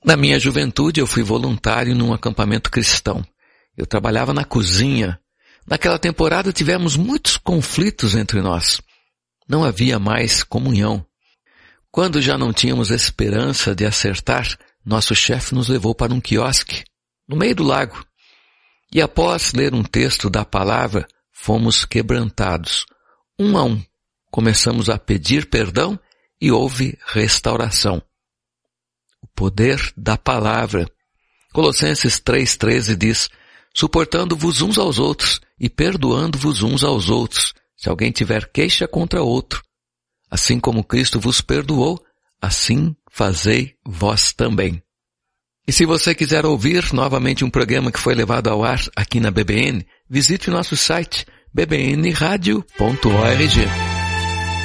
Na minha juventude, eu fui voluntário num acampamento cristão. Eu trabalhava na cozinha. Naquela temporada tivemos muitos conflitos entre nós. Não havia mais comunhão. Quando já não tínhamos esperança de acertar, nosso chefe nos levou para um quiosque, no meio do lago. E após ler um texto da palavra, fomos quebrantados. Um a um, começamos a pedir perdão e houve restauração. O poder da palavra. Colossenses 3,13 diz: suportando-vos uns aos outros e perdoando-vos uns aos outros, se alguém tiver queixa contra outro. Assim como Cristo vos perdoou, assim fazei vós também. E se você quiser ouvir novamente um programa que foi levado ao ar aqui na BBN, visite nosso site bbnradio.org.